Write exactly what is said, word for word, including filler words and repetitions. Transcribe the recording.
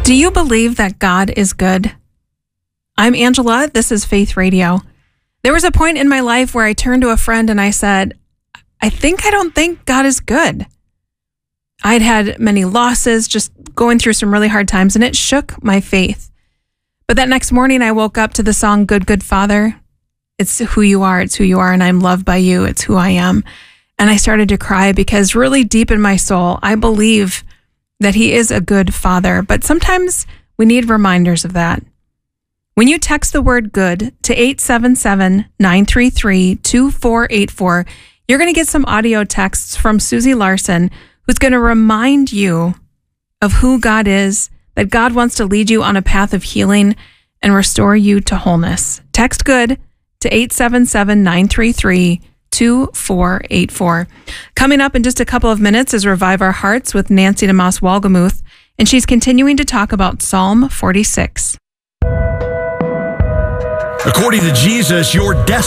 Do you believe that God is good? I'm Angela. This is Faith Radio. There was a point in my life where I turned to a friend and I said, I think I don't think God is good. I'd had many losses, just going through some really hard times, and it shook my faith. But that next morning, I woke up to the song, Good, Good Father. It's who you are. It's who you are, and I'm loved by you. It's who I am. And I started to cry because really deep in my soul, I believe that he is a good father. But sometimes we need reminders of that. When you text the word good to eight seven seven, nine three three, two four eight four, you're going to get some audio texts from Susie Larson, who's going to remind you of who God is, that God wants to lead you on a path of healing and restore you to wholeness. Text good to eight seven seven, nine three three, two four eight four. Coming up in just a couple of minutes is Revive Our Hearts with Nancy DeMoss Walgemuth, and she's continuing to talk about Psalm forty-six. According to Jesus, your destiny